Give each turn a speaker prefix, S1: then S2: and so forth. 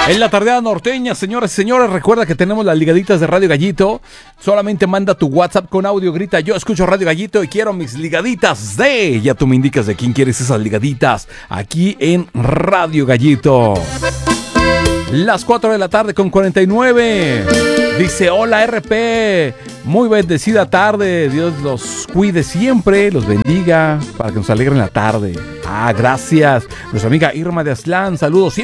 S1: En la tardeada norteña, señoras y señores, recuerda que tenemos las ligaditas de Radio Gallito. Solamente manda tu WhatsApp con audio, grita: yo escucho Radio Gallito y quiero mis ligaditas de... Ya tú me indicas de quién quieres esas ligaditas aquí en Radio Gallito. Las 4 de la tarde con 49. Dice: hola RP, muy bendecida tarde, Dios los cuide siempre, los bendiga para que nos alegren la tarde. Gracias. Nuestra amiga Irma de Aztlán, saludos siempre.